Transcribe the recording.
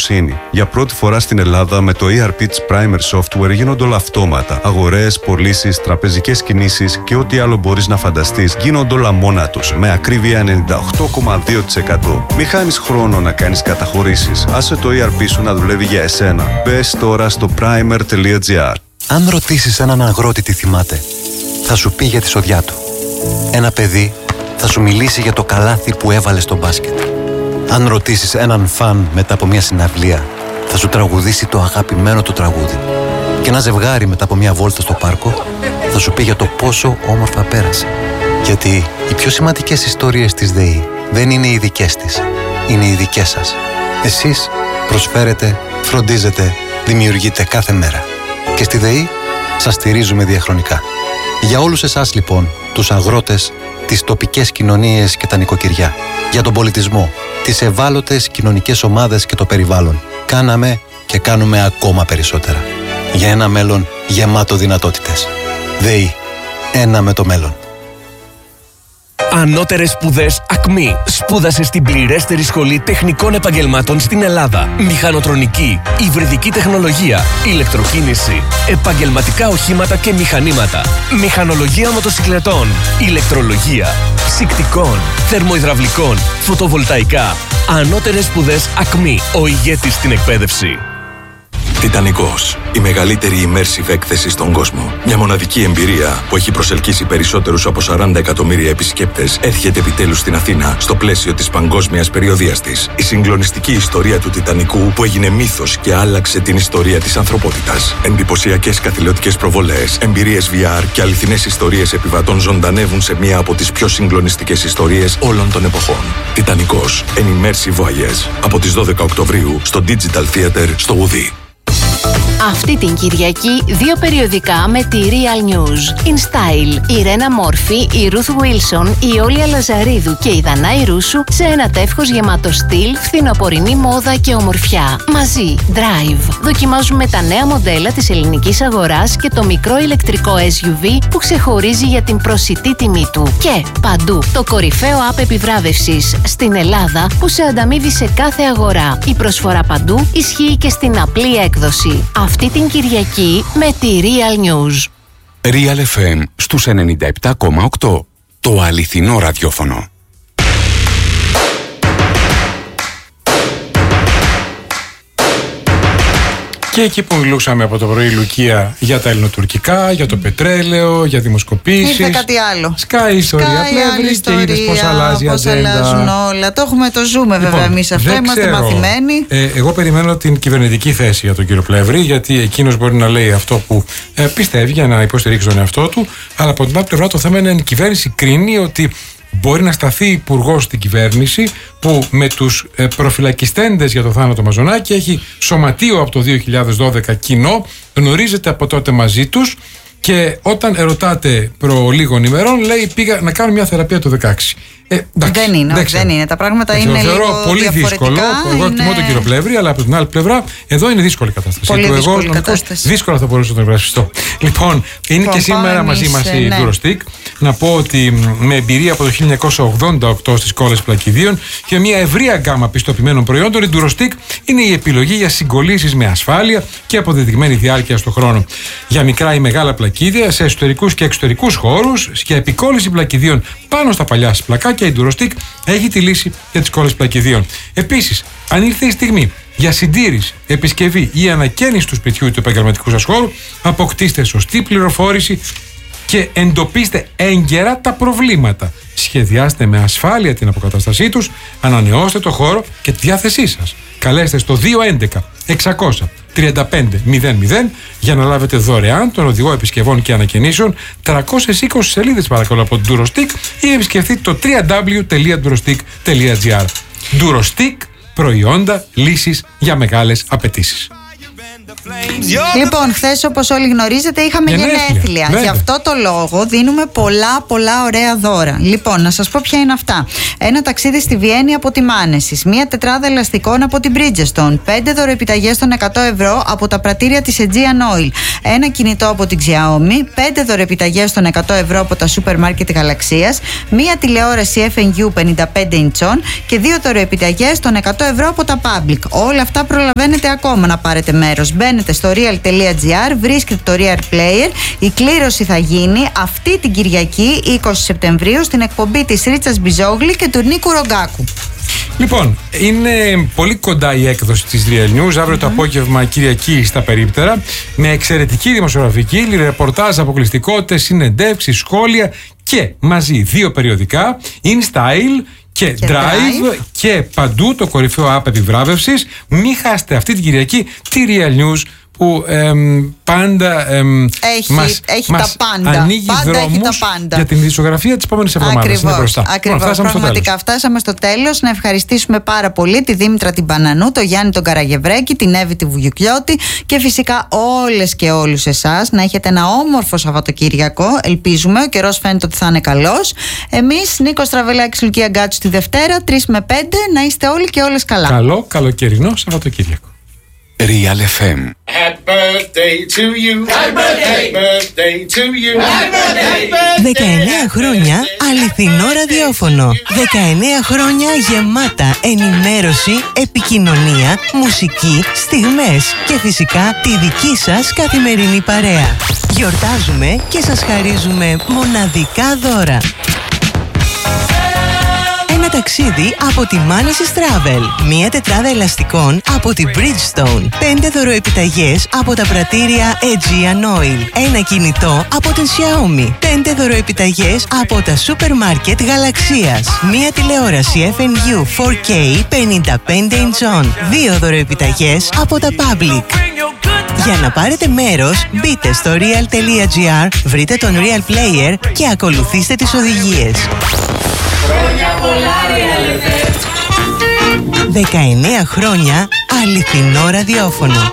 εμπιστοσύνη. Για πρώτη φορά στην Ελλάδα με το ERP της Primer Software γίνονται όλα αυτόματα. Αγορές, πωλήσεις, τραπεζικές κινήσεις και ό,τι άλλο μπορείς να φανταστείς γίνονται όλα μόνα τους, με ακρίβεια 98,2%. Μη χάνεις χρόνο να κάνεις καταχωρήσεις. Άσε το ERP σου να δουλεύει για εσένα. Μπες τώρα στο primer.gr. Αν ρωτήσεις έναν αγρότη τι θυμάται, θα σου πει για τη σοδιά του. Ένα παιδί θα σου μιλήσει για το καλάθι που έβαλε στο μπάσκετ. Αν ρωτήσεις έναν φαν μετά από μια συναυλία, θα σου τραγουδήσει το αγαπημένο του τραγούδι. Και ένα ζευγάρι μετά από μια βόλτα στο πάρκο θα σου πει για το πόσο όμορφα πέρασε. Γιατί οι πιο σημαντικές ιστορίες της ΔΕΗ δεν είναι οι δικές της, είναι οι δικές σας. Εσείς προσφέρετε, φροντίζετε, δημιουργείτε κάθε μέρα. Και στη ΔΕΗ σας στηρίζουμε διαχρονικά. Για όλους εσάς λοιπόν, τους αγρότες, τις τοπικές κοινωνίες και τα νοικοκυριά, για τον πολιτισμό, τις ευάλωτες κοινωνικές ομάδες και το περιβάλλον, κάναμε και κάνουμε ακόμα περισσότερα. Για ένα μέλλον γεμάτο δυνατότητες. ΔΕΗ. Ένα με το μέλλον. Ανώτερες σπουδές ΑΚΜΗ. Σπούδασε στην πληρέστερη σχολή τεχνικών επαγγελμάτων στην Ελλάδα. Μηχανοτρονική, υβριδική τεχνολογία, ηλεκτροκίνηση, επαγγελματικά οχήματα και μηχανήματα, μηχανολογία μοτοσυκλετών, ηλεκτρολογία, ψυκτικών, θερμοϊδραυλικών, φωτοβολταϊκά. Ανώτερες σπουδές ΑΚΜΗ. Ο ηγέτης στην εκπαίδευση. Τιτανικός. Η μεγαλύτερη immersive έκθεση στον κόσμο. Μια μοναδική εμπειρία που έχει προσελκύσει περισσότερους από 40 εκατομμύρια επισκέπτες έρχεται επιτέλους στην Αθήνα στο πλαίσιο της παγκόσμιας περιοδείας της. Η συγκλονιστική ιστορία του Τιτανικού που έγινε μύθος και άλλαξε την ιστορία της ανθρωπότητας. Εντυπωσιακές καθηλωτικές προβολές, εμπειρίες VR και αληθινές ιστορίες επιβατών ζωντανεύουν σε μία από τις πιο συγκλονιστικές ιστορίες όλων των εποχών. Τιτανικός. An immersive voyage. Από τις 12 Οκτωβρίου στο Digital Theater στο Ουδί. Αυτή την Κυριακή 2 περιοδικά με τη Real News. In Style, η Ρένα Μόρφη, η Ruth Wilson, η Όλια Λαζαρίδου και η Δανάη Ρούσου σε ένα τεύχος γεμάτο στυλ, φθινοπορεινή μόδα και ομορφιά. Μαζί, Drive. Δοκιμάζουμε τα νέα μοντέλα της ελληνικής αγοράς και το μικρό ηλεκτρικό SUV που ξεχωρίζει για την προσιτή τιμή του. Και παντού, το κορυφαίο app επιβράβευσης στην Ελλάδα που σε ανταμείβει σε κάθε αγορά. Η προσφορά παντού ισχύει και στην απλή έκδοση. Αυτή την Κυριακή με τη Real News. Real FM στους 97,8. Το αληθινό ραδιόφωνο. Και εκεί που μιλούσαμε από το πρωί, Λουκία, για τα ελληνοτουρκικά, για το πετρέλαιο, για δημοσκοπήσεις. Ήρθε κάτι άλλο. Σκάει η ιστορία πλεύρη και είδες πώς αλλάζει η ατζέντα. Πώς αλλάζουν όλα. Το ζούμε βέβαια εμείς αυτό. Είμαστε μαθημένοι. Εγώ περιμένω την κυβερνητική θέση για τον κύριο Πλεύρη, γιατί εκείνος μπορεί να λέει αυτό που πιστεύει για να υποστηρίξει τον εαυτό του. Αλλά από την άλλη πλευρά το θέμα είναι αν η κυβέρνηση κρίνει ότι μπορεί να σταθεί υπουργός στην κυβέρνηση που με τους προφυλακιστέντες για το θάνατο Μαζονάκη έχει σωματείο από το 2012 κοινό, γνωρίζεται από τότε μαζί τους και όταν ερωτάτε προ λίγων ημερών λέει πήγα να κάνω μια θεραπεία το 16. Δεν είναι. Τα πράγματα είναι λίγο θεωρώ πολύ δύσκολο. Εγώ εκτιμώ τον κύριο Πλεύρη, αλλά από την άλλη πλευρά εδώ είναι δύσκολη κατάσταση. Πολύ δύσκολη κατάσταση. Δύσκολα θα μπορούσα να τον υπερασπιστώ. Λοιπόν, είναι και σήμερα μαζί μας η Ντουροστικ. Να πω ότι με εμπειρία από το 1988 στις κόλλες πλακιδίων και μια ευρεία γκάμα πιστοποιημένων προϊόντων, η Ντουροστικ είναι η επιλογή για συγκολλήσεις με ασφάλεια και αποδεδειγμένη διάρκεια στον χρόνο. Για μικρά ή μεγάλα πλακίδια, σε εσωτερικούς και εξωτερικούς χώρους, για επικόλληση πλακιδίων πάνω στα παλιά πλακάκια, η Ντουροστικ έχει τη λύση για τις κόλλες πλακιδίων. Επίσης, αν ήρθε η στιγμή για συντήρηση, επισκευή ή ανακαίνιση του σπιτιού ή του επαγγελματικού σας χώρου, αποκτήστε σωστή πληροφόρηση και εντοπίστε έγκαιρα τα προβλήματα. Σχεδιάστε με ασφάλεια την αποκατάστασή τους, ανανεώστε το χώρο και τη διάθεσή σας. Καλέστε στο 211-600-3500 για να λάβετε δωρεάν τον οδηγό επισκευών και ανακαινήσεων, 320 σελίδες παρακαλώ από την Durostick, ή επισκεφτείτε το www.durostick.gr. Durostick, προϊόντα, λύσεις για μεγάλες απαιτήσεις. Λοιπόν, χθες όπως όλοι γνωρίζετε είχαμε γενέθλια. Γι' αυτό το λόγο δίνουμε πολλά ωραία δώρα. Λοιπόν, να σας πω ποια είναι αυτά. Ένα ταξίδι στη Βιέννη από τη Μάνεσης, μία τετράδα ελαστικών από την Bridgestone, 5 δωροεπιταγές των 100 ευρώ από τα πρατήρια της Aegean Oil, ένα κινητό από την Xiaomi, 5 δωροεπιταγές των 100 ευρώ από τα σούπερ μάρκετ Γαλαξίας, μία τηλεόραση FNU 55 ιντσών και 2 δωροεπιταγές των 100 ευρώ από τα Public. Όλα αυτά προλαβαίνετε ακόμα να πάρετε μέρος. Μπαίνετε στο real.gr, βρίσκετε το Real Player. Η κλήρωση θα γίνει αυτή την Κυριακή 20 Σεπτεμβρίου στην εκπομπή της Ρίτσας Μπιζόγλη και του Νίκου Ρογκάκου. Λοιπόν, είναι πολύ κοντά η έκδοση της Real News, αύριο το απόγευμα Κυριακή στα περίπτερα, με εξαιρετική δημοσιογραφική, ρεπορτάζ, αποκλειστικότητες, συνεντεύξεις, σχόλια και μαζί 2 περιοδικά, In Style και Drive και παντού το κορυφαίο app επιβράβευσης. Μην χάσετε αυτή την Κυριακή τη Real News που πάντα μας ανοίγει δρόμους για την ειδησιογραφία της επόμενης εβδομάδας. Ακριβώς. Πραγματικά φτάσαμε στο τέλος. Να ευχαριστήσουμε πάρα πολύ τη Δήμητρα την Πανανού, τον Γιάννη τον Καραγευρέκη, την Εύη τη Βουγιουκλιώτη και φυσικά όλες και όλους εσάς. Να έχετε ένα όμορφο Σαββατοκύριακο. Ελπίζουμε, ο καιρός φαίνεται ότι θα είναι καλός. Εμείς, Νίκος Τραβελάκης, Λουκία Γκάτσου τη Δευτέρα, 3 με 5. Να είστε όλοι και όλες καλά. Καλό καλοκαιρινό Σαββατοκύριακο. Real FM. Happy birthday to you. Happy birthday to you. Happy birthday. 19 χρόνια αληθινό ραδιόφωνο. 19 χρόνια γεμάτα ενημέρωση, επικοινωνία, μουσική, στιγμές και φυσικά τη δική σας καθημερινή παρέα. Γιορτάζουμε και σας χαρίζουμε μοναδικά δώρα. Ένα ταξίδι από τη Μάνεσης Travel, μία τετράδα ελαστικών από την Bridgestone, 5 δωροεπιταγές από τα πρατήρια Aegean Oil, ένα κινητό από την Xiaomi, 5 δωροεπιταγές από τα σούπερ μάρκετ Γαλαξίας, μία τηλεόραση FNU 4K 55 ιντσών, 2 δωροεπιταγές από τα Public. Για να πάρετε μέρος, μπείτε στο real.gr, βρείτε τον Real Player και ακολουθήστε τις οδηγίες. 19 χρόνια αληθινό ραδιόφωνο.